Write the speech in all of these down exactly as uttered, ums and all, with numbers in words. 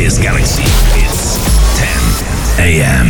is Galaxy. It's ten a.m.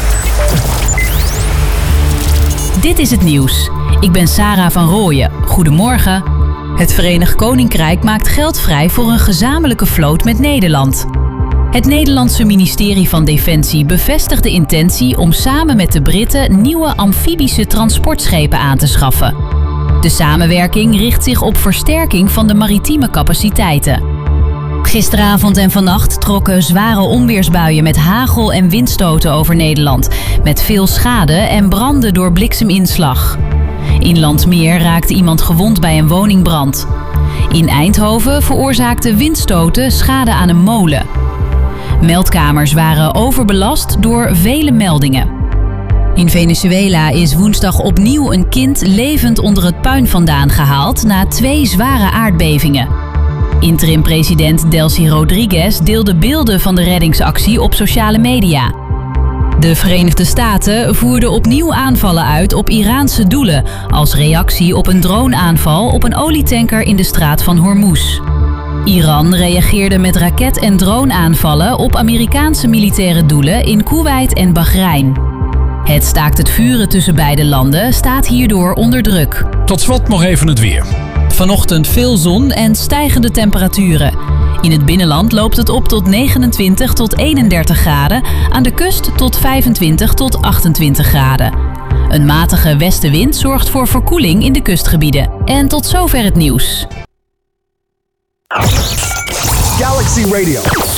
Dit is het nieuws. Ik ben Sarah van Rooyen. Goedemorgen. Het Verenigd Koninkrijk maakt geld vrij voor een gezamenlijke vloot met Nederland. Het Nederlandse ministerie van Defensie bevestigt de intentie om samen met de Britten nieuwe amfibische transportschepen aan te schaffen. De samenwerking richt zich op versterking van de maritieme capaciteiten. Gisteravond en vannacht trokken zware onweersbuien met hagel en windstoten over Nederland, met veel schade en branden door blikseminslag. In Landsmeer raakte iemand gewond bij een woningbrand. In Eindhoven veroorzaakten windstoten schade aan een molen. Meldkamers waren overbelast door vele meldingen. In Venezuela is woensdag opnieuw een kind levend onder het puin vandaan gehaald na twee zware aardbevingen. Interim-president Delcy Rodriguez deelde beelden van de reddingsactie op sociale media. De Verenigde Staten voerden opnieuw aanvallen uit op Iraanse doelen als reactie op een droneaanval op een olietanker in de straat van Hormuz. Iran reageerde met raket- en droneaanvallen op Amerikaanse militaire doelen in Koeweit en Bahrein. Het staakt het vuren tussen beide landen staat hierdoor onder druk. Tot slot nog even het weer. Vanochtend veel zon en stijgende temperaturen. In het binnenland loopt het op tot negenentwintig tot eenendertig graden, aan de kust tot vijfentwintig tot achtentwintig graden. Een matige westenwind zorgt voor verkoeling in de kustgebieden. En tot zover het nieuws. Galaxy Radio.